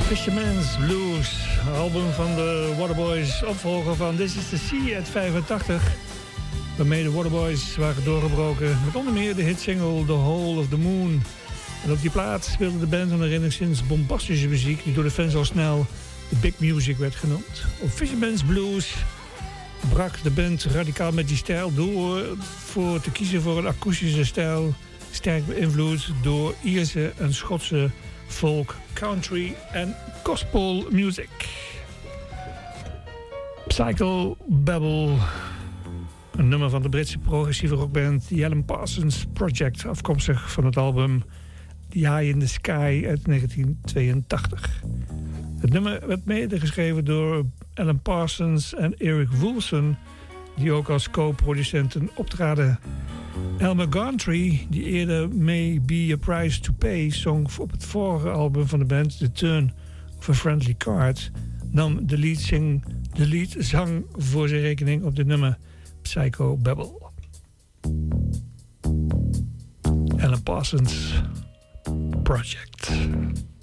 Fisherman's Blues, album van de Waterboys, opvolger van This Is The Sea uit 85. Waarmee de Waterboys waren doorgebroken met onder meer de hitsingle The Hole of the Moon. En op die plaat speelde de band een enigszins bombastische muziek die door de fans al snel de big music werd genoemd. Op Fisherman's Blues brak de band radicaal met die stijl door voor te kiezen voor een akoestische stijl, sterk beïnvloed door Ierse en Schotse folk, country en gospel music. Psychobabble, een nummer van de Britse progressieve rockband The Alan Parsons Project, afkomstig van het album The Eye in the Sky uit 1982. Het nummer werd medegeschreven door Alan Parsons en Eric Woolson, die ook als co-producenten optraden. Elmer Gantry, die eerder May Be a Price to Pay zong op het vorige album van de band, The Turn of a Friendly Card, nam de leadzang voor zijn rekening op dit nummer Psychobabble. Alan Parsons Project.